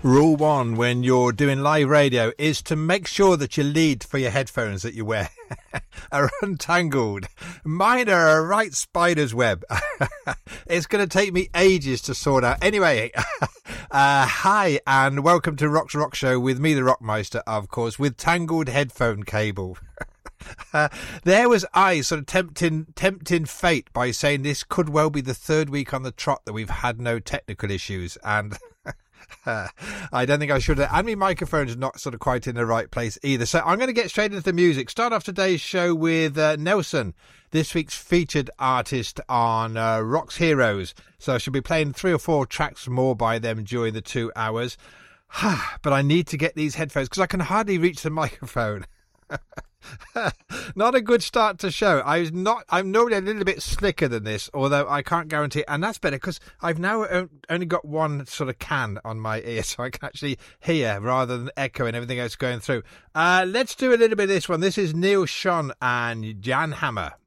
Rule one when you're doing live radio is to make sure that your lead for your headphones that you wear are untangled. Mine are a right spider's web. It's going to take me ages to sort out. Anyway, hi and welcome to Rock's Rock Show with me, the Rockmeister, of course, with tangled headphone cable. There was I sort of tempting fate by saying this could well be the third week on the trot that we've had no technical issues, and I don't think I should have. And my microphone's not sort of quite in the right place either. So I'm going to get straight into the music. Start off today's show with Nelson, this week's featured artist on Rock's Heroes. So I should be playing 3 or 4 tracks more by them during the 2 hours. But I need to get these headphones because I can hardly reach the microphone. Not a good start to show. I'm normally a little bit slicker than this, although I can't guarantee, and that's better because I've now only got one sort of can on my ear, so I can actually hear rather than echo and everything else going through. Let's do a little bit of this one. This is Neil Schon and Jan Hammer.